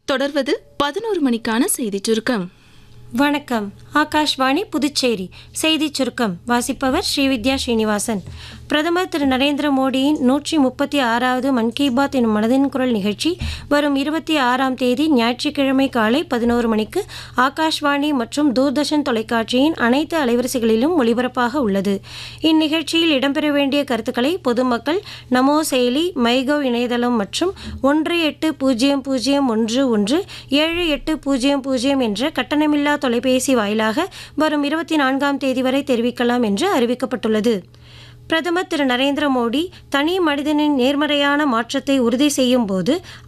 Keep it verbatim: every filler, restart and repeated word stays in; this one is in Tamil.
தொடர்வது பதினோரு மணிக்கான செய்திச் சுருக்கம். வணக்கம். ஆகாஷ்வாணி புதுச்சேரி செய்திச் சுருக்கம் வாசிப்பவர் ஸ்ரீவித்யா ஸ்ரீனிவாசன். பிரதமர் திரு நரேந்திர மோடியின் நூற்றி முப்பத்தி ஆறாவது மன் கி பாத் எனும் மனதின் குரல் நிகழ்ச்சி வரும் இருபத்தி ஆறாம் தேதி ஞாயிற்றுக்கிழமை காலை பதினோரு மணிக்கு ஆகாஷ்வாணி மற்றும் தூர்தர்ஷன் தொலைக்காட்சியின் அனைத்து அலைவரிசைகளிலும் ஒளிபரப்பாக உள்ளது. இந்நிகழ்ச்சியில் இடம்பெற வேண்டிய கருத்துக்களை பொதுமக்கள் நமோ செயலி, மைகவ் இணையதளம் மற்றும் ஒன்று எட்டு பூஜ்ஜியம் பூஜ்ஜியம் ஒன்று ஒன்று ஏழு எட்டு பூஜ்ஜியம் பூஜ்ஜியம் என்ற கட்டணமில்லா தொலைபேசி வாயிலாக வரும் இருபத்தி நான்காம் தேதி வரை தெரிவிக்கலாம் என்று அறிவிக்கப்பட்டுள்ளது. பிரதமர் திரு நரேந்திர மோடி தனி மனிதனின் நேர்மறையான மாற்றத்தை உறுதி செய்யும் போது